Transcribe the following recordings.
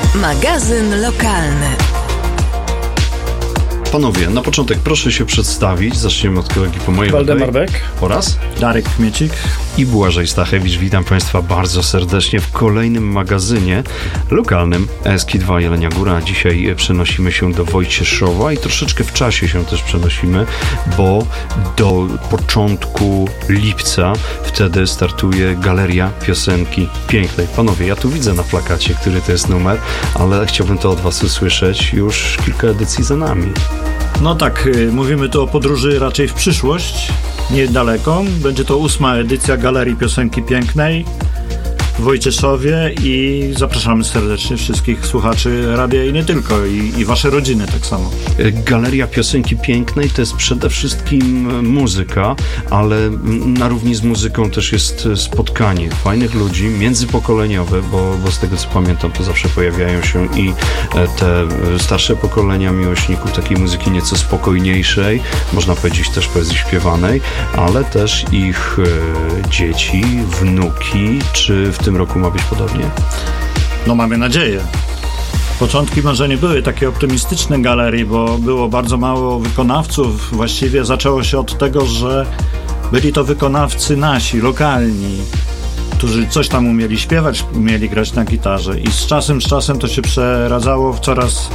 Magazyn lokalny. Panowie, na początek proszę się przedstawić. Zaczniemy od kolegi po mojej Waldemar Beck oraz Darek Kmiecik i Błażej Stachewicz. Witam Państwa bardzo serdecznie w kolejnym magazynie lokalnym ESKI2 Jelenia Góra. Dzisiaj przenosimy się do Wojcieszowa i troszeczkę w czasie się też przenosimy, bo do początku lipca wtedy startuje Galeria Piosenki Pięknej. Panowie, ja tu widzę na plakacie, który to jest numer, ale chciałbym to od Was usłyszeć. Już kilka edycji za nami. No tak, mówimy tu o podróży raczej w przyszłość, niedaleką. Będzie to 8. edycja Galerii Piosenki Pięknej w Wojcieszowie i zapraszamy serdecznie wszystkich słuchaczy radia i nie tylko, i wasze rodziny tak samo. Galeria Piosenki Pięknej to jest przede wszystkim muzyka, ale na równi z muzyką też jest spotkanie fajnych ludzi, międzypokoleniowe, bo z tego co pamiętam to zawsze pojawiają się i te starsze pokolenia miłośników takiej muzyki nieco spokojniejszej, można powiedzieć też poezji śpiewanej, ale też ich dzieci, wnuki, czy w tym roku ma być podobnie? No mamy nadzieję. Początki może nie były takie optymistyczne galerii, bo było bardzo mało wykonawców. Właściwie zaczęło się od tego, że byli to wykonawcy nasi, lokalni, którzy coś tam umieli śpiewać, umieli grać na gitarze i z czasem to się przeradzało w coraz...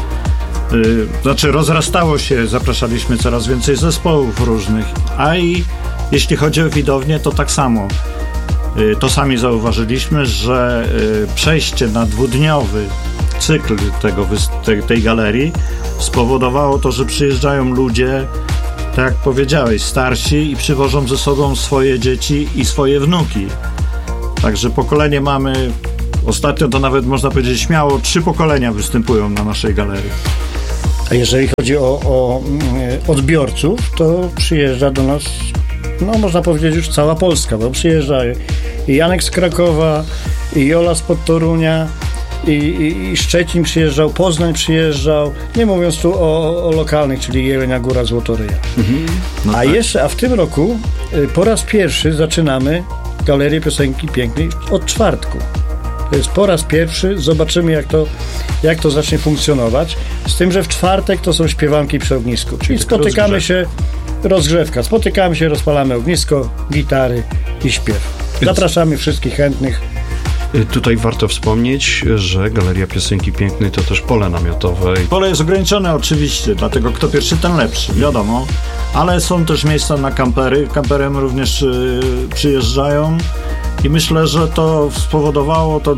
rozrastało się, zapraszaliśmy coraz więcej zespołów różnych, a i jeśli chodzi o widownię, to tak samo. To sami zauważyliśmy, że przejście na dwudniowy cykl tej galerii spowodowało to, że przyjeżdżają ludzie, tak jak powiedziałeś, starsi i przywożą ze sobą swoje dzieci i swoje wnuki. Także pokolenie mamy, ostatnio to nawet można powiedzieć śmiało, 3 pokolenia występują na naszej galerii. A jeżeli chodzi o odbiorców, to przyjeżdża do nas, no można powiedzieć już cała Polska, bo przyjeżdża i Janek z Krakowa, i Jola spod Torunia, i Szczecin przyjeżdżał, Poznań przyjeżdżał, nie mówiąc tu o lokalnych, czyli Jelenia Góra, Złotoryja. No tak. A w tym roku po raz pierwszy zaczynamy Galerię Piosenki Pięknej od czwartku. To jest po raz pierwszy, zobaczymy jak to zacznie funkcjonować, z tym, że w czwartek to są śpiewanki przy ognisku, czyli spotykamy się, rozgrzewka, rozpalamy ognisko, gitary i śpiew. Zapraszamy wszystkich chętnych. Tutaj warto wspomnieć, że Galeria Piosenki Pięknej to też pole namiotowe. Pole jest ograniczone oczywiście, dlatego kto pierwszy, ten lepszy, wiadomo, ale są też miejsca na kampery. Kamperem również przyjeżdżają i myślę, że to spowodowało, to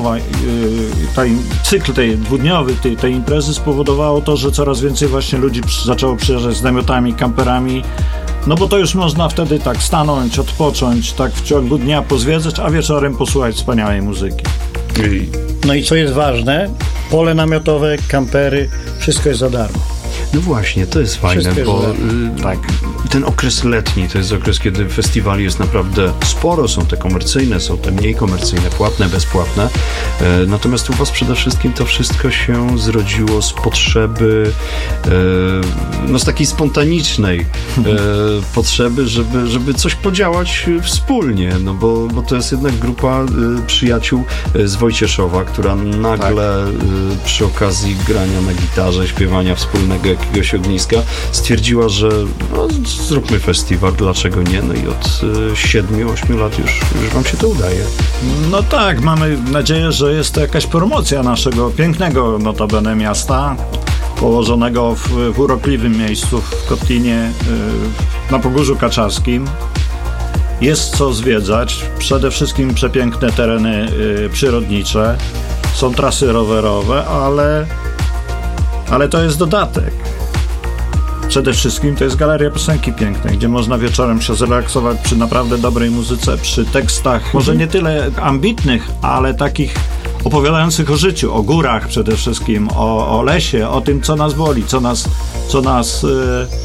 cykl tej imprezy spowodowało to, że coraz więcej właśnie ludzi zaczęło przyjeżdżać z namiotami, kamperami. No bo to już można wtedy tak stanąć, odpocząć, tak w ciągu dnia pozwiedzać, a wieczorem posłuchać wspaniałej muzyki. No i co jest ważne, pole namiotowe, kampery, wszystko jest za darmo. No właśnie, to jest fajne, bo tak, ten okres letni to jest okres, kiedy festiwali jest naprawdę sporo, są te komercyjne, są te mniej komercyjne, płatne, bezpłatne, natomiast u Was przede wszystkim to wszystko się zrodziło z potrzeby, z takiej spontanicznej potrzeby, żeby coś podziałać wspólnie, no bo to jest jednak grupa przyjaciół z Wojcieszowa, która nagle przy okazji grania na gitarze, śpiewania wspólnego jakiegoś ogniska stwierdziła, że zróbmy festiwal, dlaczego nie? No i od 7-8 lat już Wam się to udaje. No tak, mamy nadzieję, że jest to jakaś promocja naszego pięknego notabene miasta, położonego w urokliwym miejscu w Kotlinie, na Pogórzu Kaczarskim. Jest co zwiedzać, przede wszystkim przepiękne tereny przyrodnicze, są trasy rowerowe, ale to jest dodatek. Przede wszystkim to jest Galeria Piosenki Pięknej, gdzie można wieczorem się zrelaksować przy naprawdę dobrej muzyce, przy tekstach może nie tyle ambitnych, ale takich opowiadających o życiu, o górach przede wszystkim, o lesie, o tym, co nas boli,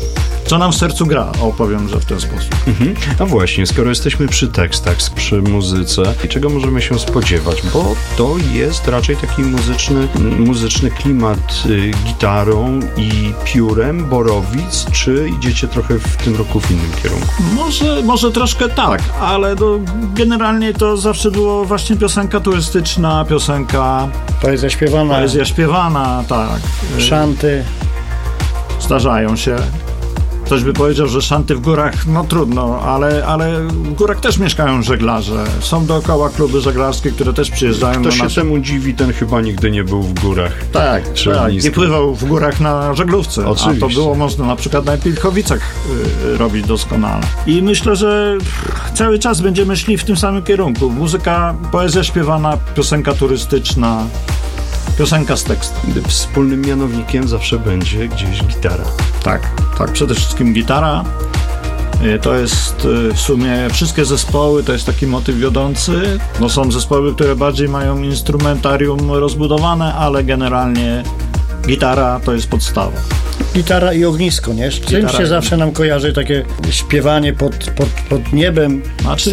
co nam w sercu gra, powiem, że w ten sposób. A właśnie, skoro jesteśmy przy tekstach, przy muzyce, czego możemy się spodziewać? Bo to jest raczej taki muzyczny klimat gitarą i piórem, Borowic, czy idziecie trochę w tym roku w innym kierunku? Może troszkę tak, ale generalnie to zawsze było właśnie piosenka turystyczna, piosenka... Poezja śpiewana, tak. Szanty. Zdarzają się. Ktoś by powiedział, że szanty w górach, no trudno, ale w górach też mieszkają żeglarze. Są dookoła kluby żeglarskie, które też przyjeżdżają. Kto się temu dziwi, ten chyba nigdy nie był w górach. Tak, nie pływał w górach na żaglówce. Oczywiście. A to było można na przykład na Pilchowicach robić doskonale. I myślę, że cały czas będziemy szli w tym samym kierunku. Muzyka, poezja śpiewana, piosenka turystyczna, piosenka z tekstem. Wspólnym mianownikiem zawsze będzie gdzieś gitara. Tak, przede wszystkim gitara. To jest w sumie wszystkie zespoły, to jest taki motyw wiodący. No są zespoły, które bardziej mają instrumentarium rozbudowane, ale generalnie gitara to jest podstawa. Gitara i ognisko, nie? Z tym się zawsze nam kojarzy takie śpiewanie pod niebem.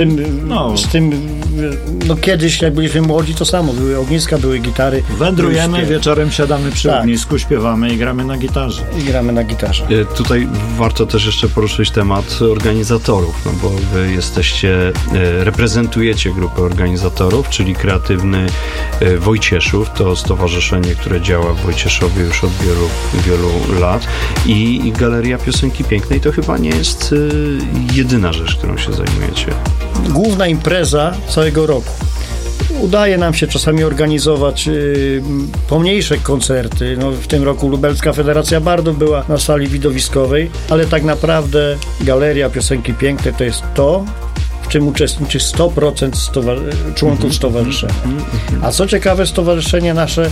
Z tym, kiedyś, jak byliśmy młodzi, to samo. Były ogniska, były gitary. Wędrujemy, wieczorem siadamy przy ognisku, śpiewamy i gramy na gitarze. Tutaj warto też jeszcze poruszyć temat organizatorów, no bo wy reprezentujecie grupę organizatorów, czyli Kreatywny Wojcieszów. To stowarzyszenie, które działa w Wojcieszowie już od wielu, wielu lat. I Galeria Piosenki Pięknej to chyba nie jest jedyna rzecz, którą się zajmujecie. Główna impreza całego roku. Udaje nam się czasami organizować pomniejsze koncerty. No, w tym roku Lubelska Federacja Bardów była na sali widowiskowej, ale tak naprawdę Galeria Piosenki Pięknej to jest to, w czym uczestniczy 100% członków stowarzyszenia. A co ciekawe, stowarzyszenie nasze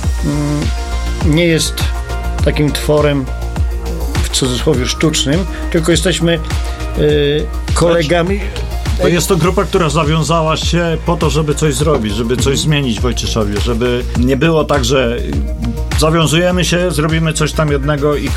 nie jest takim tworem w cudzysłowie sztucznym, tylko jesteśmy kolegami. To jest to grupa, która zawiązała się po to, żeby coś zrobić, żeby coś zmienić w Wojcieszowie, żeby nie było tak, że zawiązujemy się, zrobimy coś tam jednego i